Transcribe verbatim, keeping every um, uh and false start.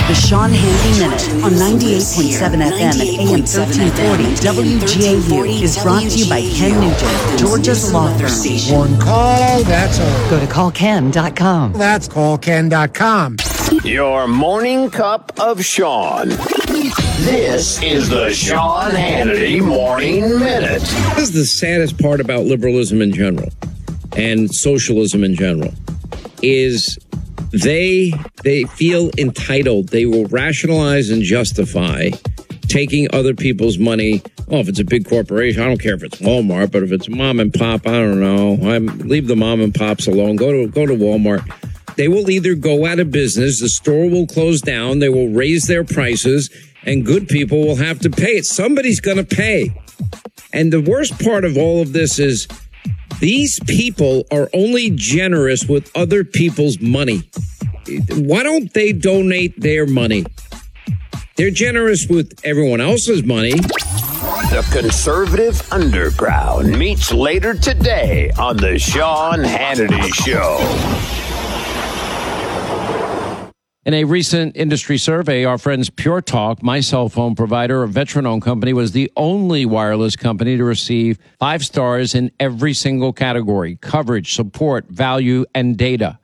The Sean Hannity Minute on ninety-eight point seven F M and A M thirteen forty W G A U is brought to you by Ken Nugent, Georgia's law firm. One call, that's all. Go to call ken dot com. That's call ken dot com. Your morning cup of Sean. This is the Sean Hannity Morning Minute. This is the saddest part about liberalism in general and socialism in general is they they feel entitled. They will rationalize and justify taking other people's money. Oh, if it's a big corporation, I don't care if it's Walmart, but if it's mom and pop, I don't know. I'm, leave the mom and pops alone. Go to go to Walmart. They will either go out of business, the store will close down, they will raise their prices, and good people will have to pay it. Somebody's going to pay. And the worst part of all of this is these people are only generous with other people's money. Why don't they donate their money? They're generous with everyone else's money. The Conservative Underground meets later today on the Sean Hannity Show. In a recent industry survey, our friends Pure Talk, my cell phone provider, a veteran-owned company, was the only wireless company to receive five stars in every single category: coverage, support, value, and data.